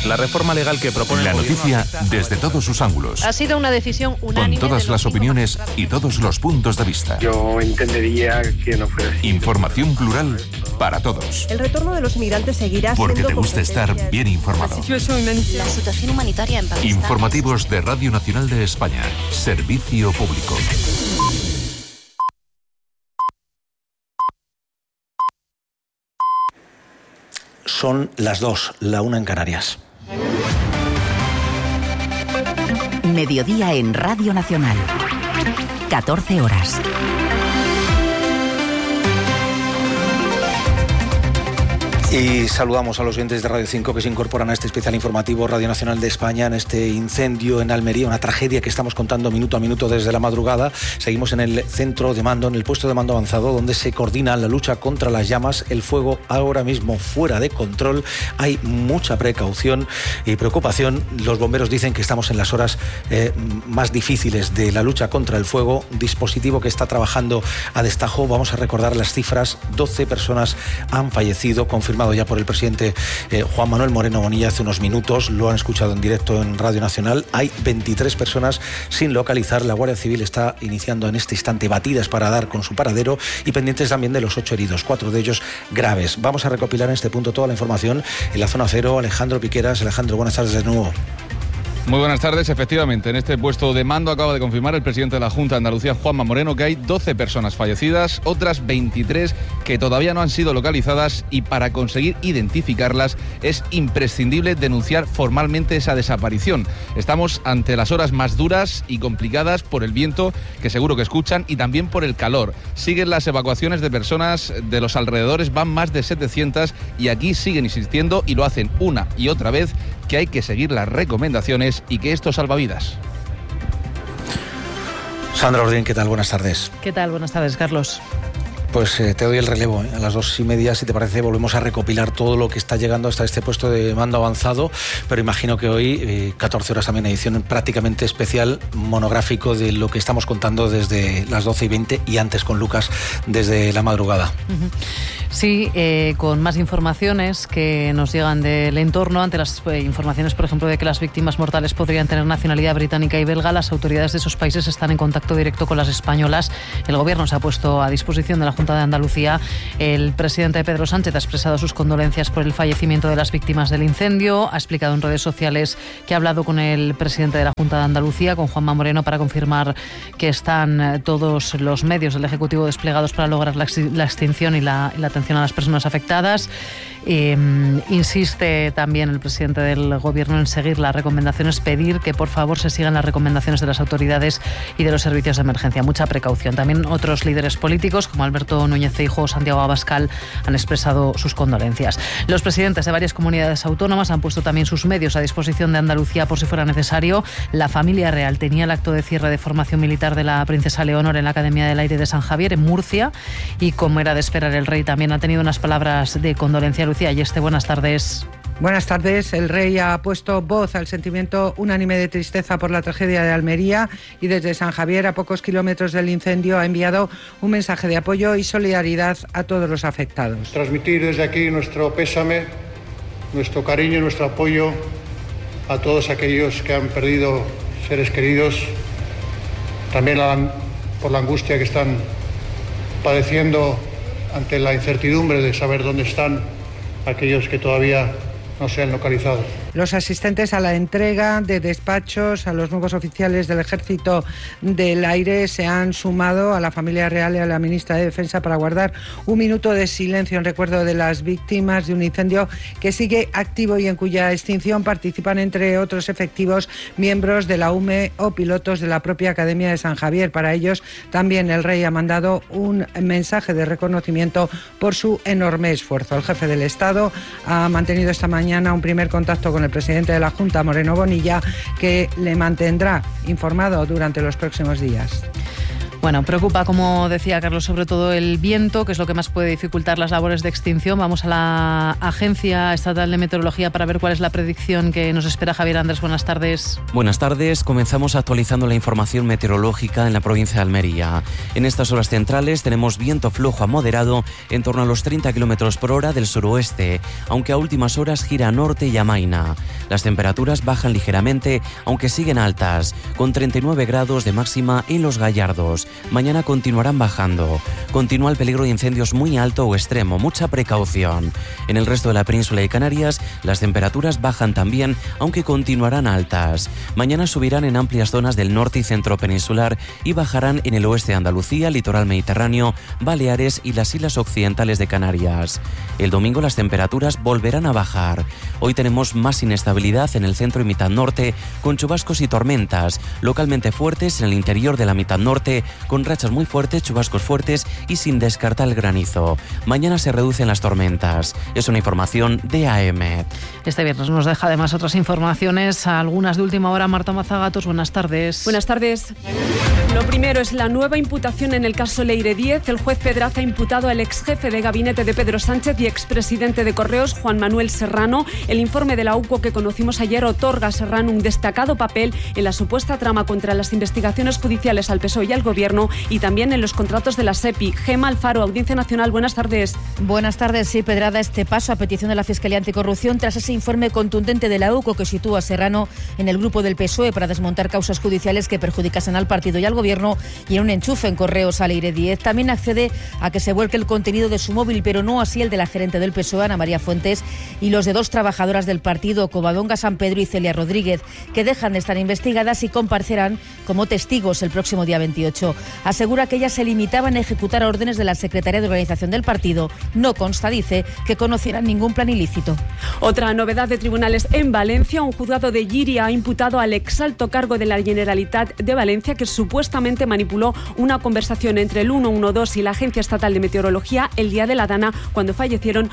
La reforma legal que propone la noticia desde todos sus ángulos. Ha sido una decisión unánime. Con todas las opiniones y todos los puntos de vista. Yo entendería que no fuera así. Información plural para todos. El retorno de los migrantes seguirá porque siendo te gusta estar bien informado. La situación humanitaria en Pakistán. Informativos de Radio Nacional de España. Servicio público. Son las 2, la 1 en Canarias. Mediodía en Radio Nacional. 14 horas. Y saludamos a los oyentes de Radio 5 que se incorporan a este especial informativo Radio Nacional de España en este incendio en Almería, una tragedia que estamos contando minuto a minuto desde la madrugada. Seguimos en el centro de mando, en el puesto de mando avanzado, donde se coordina la lucha contra las llamas. El fuego ahora mismo fuera de control. Hay mucha precaución y preocupación. Los bomberos dicen que estamos en las horas más difíciles de la lucha contra el fuego. Dispositivo que está trabajando a destajo. Vamos a recordar las cifras. 12 personas han fallecido, confirmado ya por el presidente Juan Manuel Moreno Bonilla hace unos minutos. Lo han escuchado en directo en Radio Nacional. Hay 23 personas sin localizar. La Guardia Civil está iniciando en este instante batidas para dar con su paradero y pendientes también de los 8 heridos, 4 de ellos graves. Vamos a recopilar en este punto toda la información en la zona cero. Alejandro Piqueras. Alejandro, buenas tardes de nuevo. Muy buenas tardes. Efectivamente, en este puesto de mando acaba de confirmar el presidente de la Junta de Andalucía, Juanma Moreno, que hay 12 personas fallecidas, otras 23 que todavía no han sido localizadas, y para conseguir identificarlas es imprescindible denunciar formalmente esa desaparición. Estamos ante las horas más duras y complicadas por el viento, que seguro que escuchan, y también por el calor. Siguen las evacuaciones de personas de los alrededores, van más de 700, y aquí siguen insistiendo, y lo hacen una y otra vez, que hay que seguir las recomendaciones y que esto salva vidas. Sandra Ordín, ¿qué tal? Buenas tardes. ¿Qué tal? Buenas tardes, Carlos. Pues te doy el relevo. A las 2:30, si te parece, volvemos a recopilar todo lo que está llegando hasta este puesto de mando avanzado, pero imagino que hoy, 14 horas también, edición prácticamente especial, monográfico de lo que estamos contando desde las 12:20 y antes con Lucas desde la madrugada. Sí, con más informaciones que nos llegan del entorno. Ante las informaciones, por ejemplo, de que las víctimas mortales podrían tener nacionalidad británica y belga, las autoridades de esos países están en contacto directo con las españolas. El Gobierno se ha puesto a disposición de la Junta de Andalucía. El presidente Pedro Sánchez ha expresado sus condolencias por el fallecimiento de las víctimas del incendio. Ha explicado en redes sociales que ha hablado con el presidente de la Junta de Andalucía, con Juanma Moreno, para confirmar que están todos los medios del Ejecutivo desplegados para lograr la extinción y la atención a las personas afectadas. Insiste también el presidente del Gobierno en seguir las recomendaciones, pedir que por favor se sigan las recomendaciones de las autoridades y de los servicios de emergencia. Mucha precaución. También otros líderes políticos como Alberto Núñez Feijóo o Santiago Abascal han expresado sus condolencias. Los presidentes de varias comunidades autónomas han puesto también sus medios a disposición de Andalucía por si fuera necesario. La familia real tenía el acto de cierre de formación militar de la princesa Leonor en la Academia del Aire de San Javier, en Murcia, y como era de esperar, el rey también ha tenido unas palabras de condolencia. Lucía Ayeste, buenas tardes. Buenas tardes. El rey ha puesto voz al sentimiento unánime de tristeza por la tragedia de Almería y desde San Javier, a pocos kilómetros del incendio, ha enviado un mensaje de apoyo y solidaridad a todos los afectados. Transmitir desde aquí nuestro pésame, nuestro cariño y nuestro apoyo a todos aquellos que han perdido seres queridos, también por la angustia que están padeciendo ante la incertidumbre de saber dónde están aquellos que todavía no se han localizado. Los asistentes a la entrega de despachos a los nuevos oficiales del Ejército del Aire se han sumado a la familia real y a la ministra de Defensa para guardar un minuto de silencio en recuerdo de las víctimas de un incendio que sigue activo y en cuya extinción participan, entre otros efectivos, miembros de la UME o pilotos de la propia Academia de San Javier. Para ellos también el rey ha mandado un mensaje de reconocimiento por su enorme esfuerzo. El jefe del Estado ha mantenido esta mañana un primer contacto con el presidente de la Junta, Moreno Bonilla, que le mantendrá informado durante los próximos días. Bueno, preocupa, como decía Carlos, sobre todo el viento, que es lo que más puede dificultar las labores de extinción. Vamos a la Agencia Estatal de Meteorología para ver cuál es la predicción que nos espera. Javier Andrés, buenas tardes. Buenas tardes. Comenzamos actualizando la información meteorológica en la provincia de Almería. En estas horas centrales tenemos viento flojo a moderado en torno a los 30 km por hora del suroeste, aunque a últimas horas gira a norte y amaina. Las temperaturas bajan ligeramente, aunque siguen altas, con 39 grados de máxima en Los Gallardos. Mañana continuarán bajando. Continúa el peligro de incendios muy alto o extremo, mucha precaución. En el resto de la península de Canarias, las temperaturas bajan también, aunque continuarán altas. Mañana subirán en amplias zonas del norte y centro peninsular y bajarán en el oeste de Andalucía, litoral mediterráneo, Baleares y las islas occidentales de Canarias. El domingo las temperaturas volverán a bajar. Hoy tenemos más inestabilidad en el centro y mitad norte, con chubascos y tormentas, localmente fuertes en el interior de la mitad norte, con rachas muy fuertes, chubascos fuertes y sin descartar el granizo. Mañana se reducen las tormentas. Es una información de AEMET. Este viernes nos deja además otras informaciones, algunas de última hora. Marta Mazagatos, buenas tardes. Buenas tardes. Lo primero es la nueva imputación en el caso Leire 10. El juez Pedraza ha imputado al exjefe de gabinete de Pedro Sánchez y expresidente de Correos, Juan Manuel Serrano. El informe de la UCO que conocimos ayer otorga a Serrano un destacado papel en la supuesta trama contra las investigaciones judiciales al PSOE y al Gobierno y también en los contratos de la SEPI. Gemma Alfaro, Audiencia Nacional, buenas tardes. Buenas tardes. Sí, Pedraza, este paso a petición de la Fiscalía Anticorrupción tras ese informe contundente de la UCO que sitúa a Serrano en el grupo del PSOE para desmontar causas judiciales que perjudicasen al partido y al Gobierno y en un enchufe en Correos a Leire 10. También accede a que se vuelque el contenido de su móvil, pero no así el de la gerente del PSOE, Ana María Fuentes, y los de dos trabajadoras del partido, Covadonga San Pedro y Celia Rodríguez, que dejan de estar investigadas y comparecerán como testigos el próximo día 28. Asegura que ellas se limitaban a ejecutar órdenes de la Secretaría de Organización del partido. No consta, dice, que conocieran ningún plan ilícito. Otra novedad de tribunales en Valencia. Un juzgado de Llíria ha imputado al exalto cargo de la Generalitat de Valencia que supuestamente manipuló una conversación entre el 112 y la Agencia Estatal de Meteorología el día de la Dana, cuando fallecieron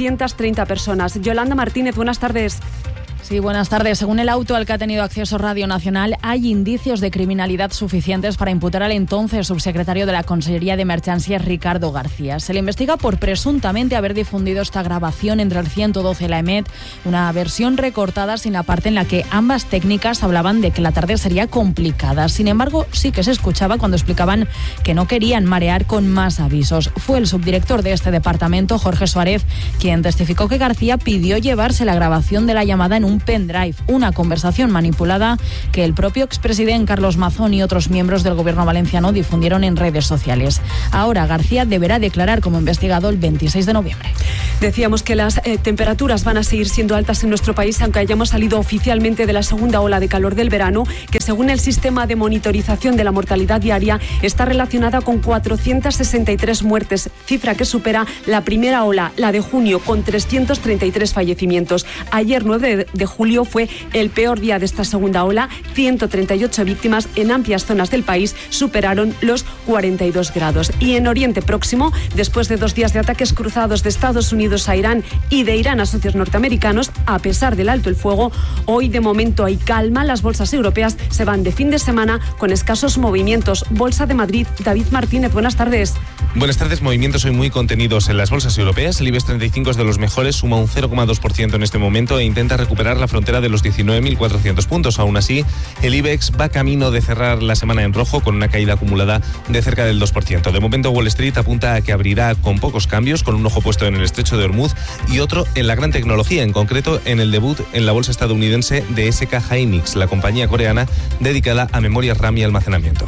230 personas. Yolanda Martínez, buenas tardes. Sí, buenas tardes. Según el auto al que ha tenido acceso Radio Nacional, hay indicios de criminalidad suficientes para imputar al entonces subsecretario de la Consellería de Emergencias, Ricardo García. Se le investiga por presuntamente haber difundido esta grabación entre el 112 y la EMET, una versión recortada sin la parte en la que ambas técnicas hablaban de que la tarde sería complicada. Sin embargo, sí que se escuchaba cuando explicaban que no querían marear con más avisos. Fue el subdirector de este departamento, Jorge Suárez, quien testificó que García pidió llevarse la grabación de la llamada en un pendrive, una conversación manipulada que el propio expresidente Carlos Mazón y otros miembros del gobierno valenciano difundieron en redes sociales. Ahora García deberá declarar como investigado el 26 de noviembre. Decíamos que las temperaturas van a seguir siendo altas en nuestro país, aunque hayamos salido oficialmente de la segunda ola de calor del verano, que según el sistema de monitorización de la mortalidad diaria está relacionada con 463 muertes, cifra que supera la primera ola, la de junio, con 333 fallecimientos. Ayer, 9 de julio, fue el peor día de esta segunda ola. 138 víctimas en amplias zonas del país superaron los 42 grados. Y en Oriente Próximo, después de 2 días de ataques cruzados de Estados Unidos a Irán y de Irán a socios norteamericanos, a pesar del alto el fuego, hoy de momento hay calma. Las bolsas europeas se van de fin de semana con escasos movimientos. Bolsa de Madrid, David Martínez, buenas tardes. Buenas tardes. Movimientos hoy muy contenidos en las bolsas europeas. El IBEX 35 es de los mejores, suma un 0,2% en este momento e intenta recuperar la frontera de los 19.400 puntos. Aún así, el IBEX va camino de cerrar la semana en rojo con una caída acumulada de cerca del 2%. De momento, Wall Street apunta a que abrirá con pocos cambios, con un ojo puesto en el estrecho de Hormuz y otro en la gran tecnología, en concreto en el debut en la bolsa estadounidense de SK Hynix, la compañía coreana dedicada a memorias RAM y almacenamiento.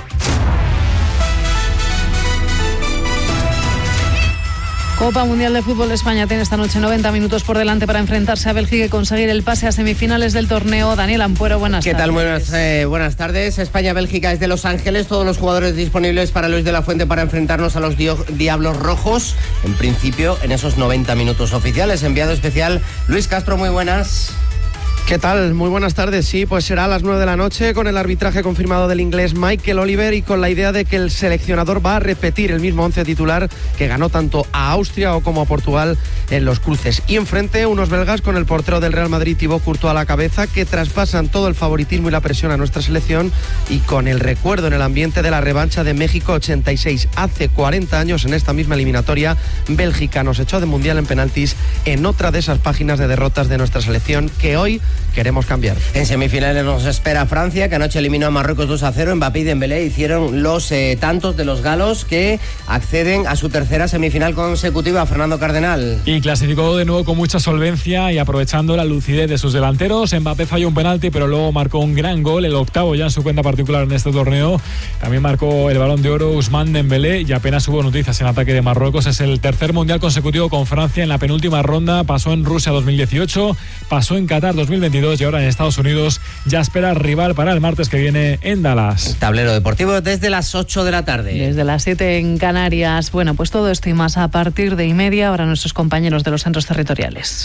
Copa Mundial de Fútbol de España tiene esta noche 90 minutos por delante para enfrentarse a Bélgica y conseguir el pase a semifinales del torneo. Daniel Ampuero, buenas tardes. ¿Qué tal? Buenas tardes. España-Bélgica es de Los Ángeles. Todos los jugadores disponibles para Luis de la Fuente para enfrentarnos a los Diablos Rojos. En principio, en esos 90 minutos oficiales. Enviado especial Luis Castro, muy buenas. ¿Qué tal? Muy buenas tardes. Sí, pues será a las 9 de la noche con el arbitraje confirmado del inglés Michael Oliver y con la idea de que el seleccionador va a repetir el mismo 11 titular que ganó tanto a Austria como a Portugal en los cruces. Y enfrente unos belgas con el portero del Real Madrid, Thibaut Courtois, a la cabeza, que traspasan todo el favoritismo y la presión a nuestra selección, y con el recuerdo en el ambiente de la revancha de México 86. Hace 40 años, en esta misma eliminatoria, Bélgica nos echó de mundial en penaltis en otra de esas páginas de derrotas de nuestra selección que hoy queremos cambiar. En semifinales nos espera Francia, que anoche eliminó a Marruecos 2-0. Mbappé y Dembélé hicieron los tantos de los galos que acceden a su tercera semifinal consecutiva. Fernando Cardenal. Y clasificó de nuevo con mucha solvencia y aprovechando la lucidez de sus delanteros. Mbappé falló un penalti, pero luego marcó un gran gol, el octavo ya en su cuenta particular en este torneo. También marcó el Balón de Oro Ousmane Dembélé y apenas hubo noticias en ataque de Marruecos. Es el tercer mundial consecutivo con Francia en la penúltima ronda. Pasó en Rusia 2018, pasó en Qatar 2022 y ahora en Estados Unidos ya espera rival para el martes que viene en Dallas. Tablero deportivo desde las 8 de la tarde. Desde las 7 en Canarias. Bueno, pues todo esto y más a partir de 1:30. Ahora nuestros compañeros de los centros territoriales.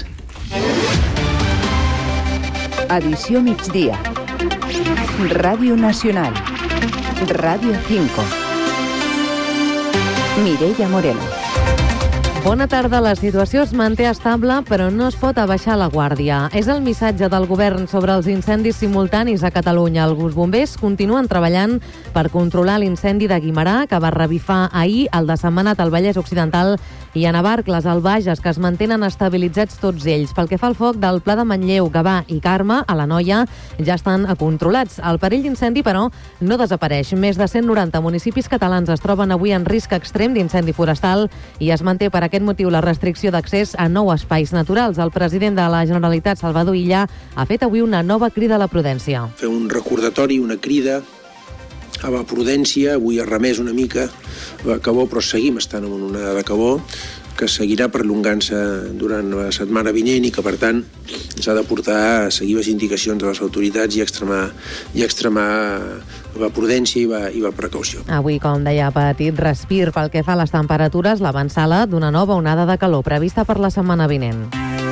Edició migdia. Ràdio Nacional. Ràdio 5. Mireia Moreno. Bona tarda. La situació es manté estable, però no es pot abaixar la guàrdia. És el missatge del govern sobre els incendis simultanis a Catalunya. Els bombers continuen treballant per controlar l'incendi de Guimerà, que va revifar ahir, el de Sentmenat al Vallès Occidental i a Navarcles, al Bages, que es mantenen estabilitzats tots ells. Pel que fa al foc del Pla de Manlleu, Gavà i Carme, a l'Anoia, ja estan controlats. El perill d'incendi, però, no desapareix. Més de 190 municipis catalans es troben avui en risc extrem d'incendi forestal i es manté per aquest motiu la restricció d'accés a 9 espais naturals. El president de la Generalitat, Salvador Illa, ha fet avui una nova crida a la prudència. Fer un recordatori, una crida a la prudència. Avui ha remès una mica la calor, però seguim estant en una onada de calor que seguirà perllongant-se durant la setmana vinent i que, per tant, ens ha de portar a seguir les indicacions de les autoritats i extremar la prudència i la precaució. Avui, com deia, petit respir pel que fa a les temperatures, l'avançada d'una nova onada de calor prevista per la setmana vinent.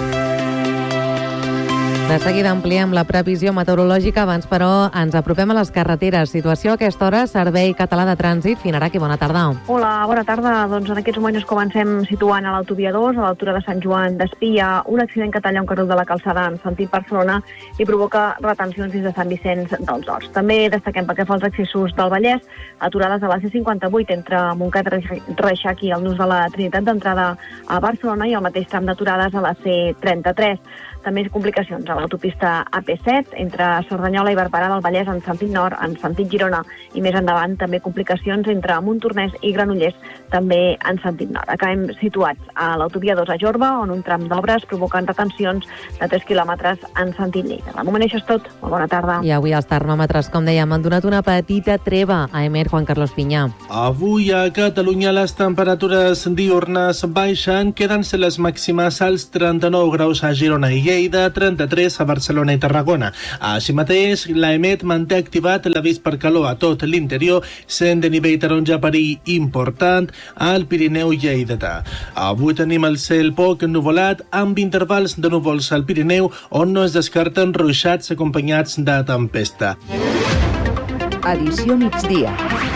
De seguida ampliem la previsió meteorològica, abans però ens apropem a les carreteres. Situació a aquesta hora, Servei Català de Trànsit. Finaraki, bona tarda. Hola, bona tarda. Doncs en aquests moments comencem situant a l'autovia 2, a l'altura de Sant Joan d'Espí, hi ha un accident que talla un carril de la calçada en sentit Barcelona i provoca retencions dins de Sant Vicenç dels Horts. També destaquem pel que fa als accessos del Vallès, aturades a la C58 entre Montgat, Reixac i el nus de la Trinitat d'entrada a Barcelona i el mateix tram d'aturades a la C33. També complicacions a l'autopista AP7 entre Cerdanyola i Barberà del Vallès en sentit nord, en sentit Girona, i més endavant també complicacions entre Montornès i Granollers, també en sentit nord. Acabem situats a l'autovia 2 a Jorba, on un tram d'obres provoquen retencions de 3 quilòmetres en sentit Lleida. De moment això és tot. Molt bona tarda. I avui els termòmetres, com dèiem, han donat una petita treva a Emer, Juan Carlos Pinyà. Avui a Catalunya les temperatures diurnes baixen, queden-se les màximes als 39 graus a Girona i Lleida, 33 a Barcelona i Tarragona. Així mateix, l'EMET manté activat l'avís per calor a tot l'interior, sent de nivell taronja perill important al Pirineu lleidatà. Avui tenim el cel poc ennuvolat, amb intervals de núvols al Pirineu, on no es descarten ruixats acompanyats de tempesta. Edició migdia.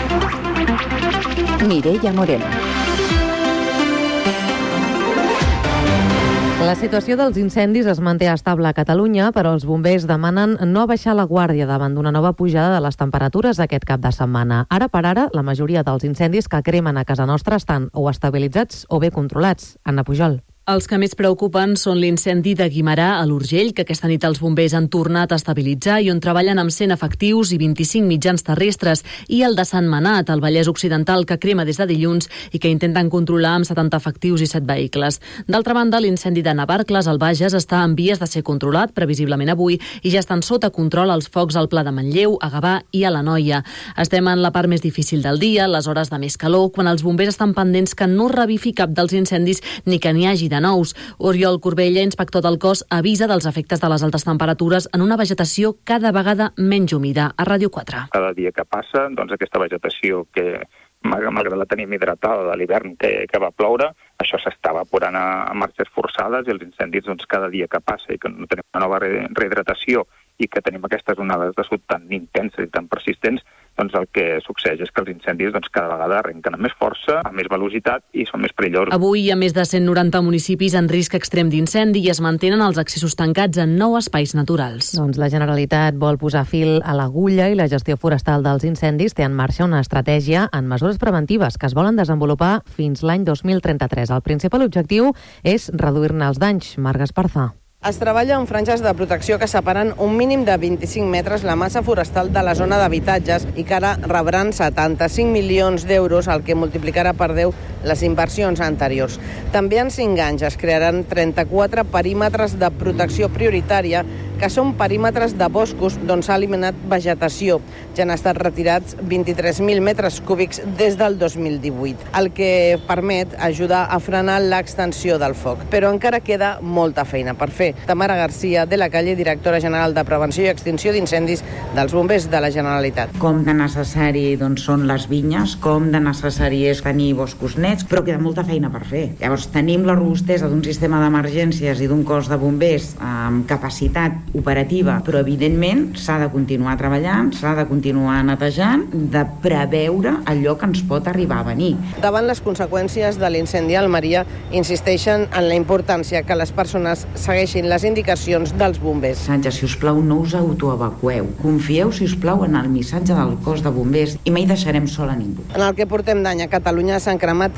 Mireia Moreno. La situació dels incendis es manté estable a Catalunya, però els bombers demanen no abaixar la guàrdia davant d'una nova pujada de les temperatures aquest cap de setmana. Ara per ara, la majoria dels incendis que cremen a casa nostra estan o estabilitzats o bé controlats. Anna Pujol. Els que més preocupen són l'incendi de Guimerà a l'Urgell, que aquesta nit els bombers han tornat a estabilitzar i on treballen amb 100 efectius i 25 mitjans terrestres, i el de Sentmenat, al Vallès Occidental, que crema des de dilluns i que intenten controlar amb 70 efectius i 7 vehicles. D'altra banda, l'incendi de Navarcles, al Bages, està en vies de ser controlat, previsiblement avui, i ja estan sota control els focs al Pla de Manlleu, a Gavà i a l'Anoia. Estem en la part més difícil del dia, les hores de més calor, quan els bombers estan pendents que no revifi cap dels incendis ni que n'hi hagi de nous. Oriol Corbella, inspector del cos, avisa dels efectes de les altes temperatures en una vegetació cada vegada menys humida. A Ràdio 4. Cada dia que passa, doncs aquesta vegetació que malgrat la tenim hidratada de l'hivern que va ploure, això s'està evaporant a marxes forçades i els incendis cada dia que passa i que no tenim una nova rehidratació i que tenim aquestes onades de sud tan intenses i tan persistents, doncs el que succeeix és que els incendis cada vegada arrenquen amb més força, amb més velocitat i són més perillosos. Avui hi ha més de 190 municipis en risc extrem d'incendi i es mantenen els accessos tancats en 9 espais naturals. Doncs la Generalitat vol posar fil a l'agulla i la gestió forestal dels incendis té en marxa una estratègia en mesures preventives que es volen desenvolupar fins l'any 2033. El principal objectiu és reduir-ne els danys. Marc Esparza. Es treballa en franges de protecció que separen un mínim de 25 metres la massa forestal de la zona d'habitatges i que ara rebran 75 milions d'euros, el que multiplicarà per 10 les inversions anteriors. També en 5 anys es crearan 34 perímetres de protecció prioritària, que són perímetres de boscos d'on s'ha eliminat vegetació. Ja han estat retirats 23.000 metres cúbics des del 2018, el que permet ajudar a frenar l'extensió del foc. Però encara queda molta feina per fer. Tamara García, de la Calle, directora general de Prevenció i Extinció d'Incendis dels Bombers de la Generalitat. Com de necessari són les vinyes, com de necessari és tenir boscos nets, però queda molta feina per fer. Llavors tenim la robustesa d'un sistema d'emergències i d'un cos de bombers amb capacitat operativa, però evidentment s'ha de continuar treballant, s'ha de continuar netejant, de preveure allò que ens pot arribar a venir. Davant les conseqüències de l'incendi a Almeria, insisteixen en la importància que les persones segueixin les indicacions dels bombers. Si us plau, no us autoevacueu. Confieu, si us plau, en el missatge del cos de bombers i mai deixarem sol a ningú. En el que portem d'any a Catalunya s'han cremat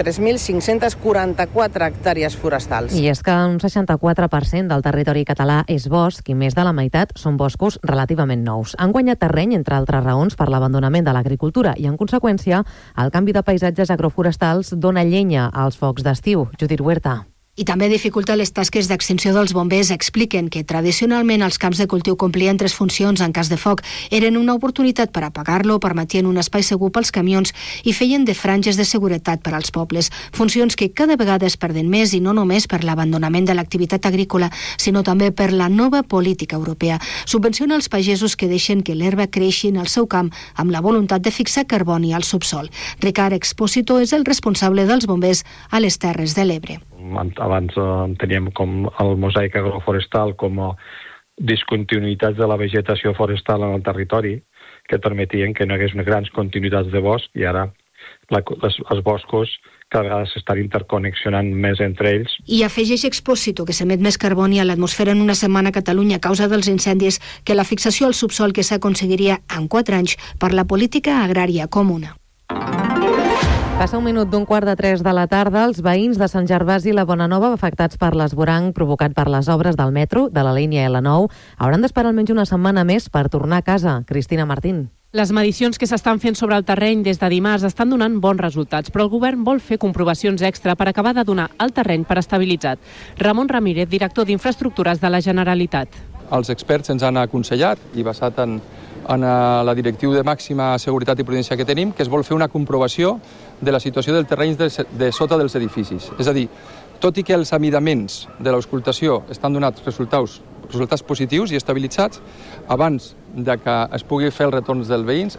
3.544 hectàrees forestals. I és que un 64% del territori català és bosc i més de la meitat són boscos relativament nous. Han guanyat terreny, entre altres raons, per l'abandonament de l'agricultura i, en conseqüència, el canvi de paisatges agroforestals dona llenya als focs d'estiu. Judit Huerta. I també dificulta les tasques d'extinció dels bombers. Expliquen que tradicionalment els camps de cultiu complien 3 funcions en cas de foc. Eren una oportunitat per apagar-lo, permetien un espai segur pels camions i feien de franges de seguretat per als pobles. Funcions que cada vegada es perden més i no només per l'abandonament de l'activitat agrícola, sinó també per la nova política europea. Subvenciona els pagesos que deixen que l'herba creixi en el seu camp amb la voluntat de fixar carboni al subsol. Ricard Expósito és el responsable dels bombers a les Terres de l'Ebre. Abans teníem com el mosaic agroforestal com a discontinuïtats de la vegetació forestal en el territori que permetien que no hi hagués grans continuïtats de bosc i ara els boscos cada vegada s'estan interconnexionant més entre ells. I afegeix Expósito que s'emet més carboni a l'atmosfera en una setmana a Catalunya a causa dels incendis que la fixació al subsol que s'aconseguiria en 4 anys per la política agrària comuna. Passa un minut d'un 2:45 de la tarda. Els veïns de Sant Gervasi i la Bonanova, afectats per l'esvoranc provocat per les obres del metro de la línia L9, hauran d'esperar almenys una setmana més per tornar a casa. Cristina Martín. Les medicions que s'estan fent sobre el terreny des de dimarts estan donant bons resultats, però el govern vol fer comprovacions extra per acabar de donar el terreny per estabilitzat. Ramon Ramírez, director d'Infraestructures de la Generalitat. Els experts ens han aconsellat, i basat en la directriu de màxima seguretat i prudència que tenim, que es vol fer una comprovació de la situació del terreny de sota dels edificis. És a dir, tot i que els amidaments de l'auscultació estan donats resultats positius i estabilitzats, abans de que es pugui fer els retorns dels veïns,